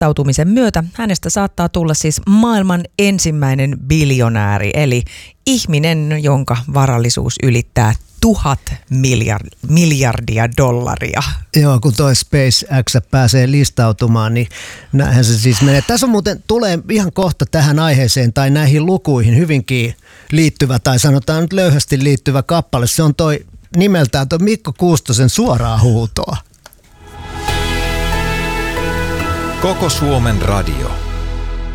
listautumisen myötä hänestä saattaa tulla siis maailman ensimmäinen biljonääri, eli ihminen, jonka varallisuus ylittää 1000 miljardia dollaria. Joo, kun toi SpaceX pääsee listautumaan, niin näinhän se siis menee. Tässä on muuten, tulee ihan kohta tähän aiheeseen tai näihin lukuihin hyvinkin liittyvä, tai sanotaan nyt löyhästi liittyvä kappale. Se on toi nimeltään toi Mikko Kuustosen Suoraa huutoa. Koko Suomen radio.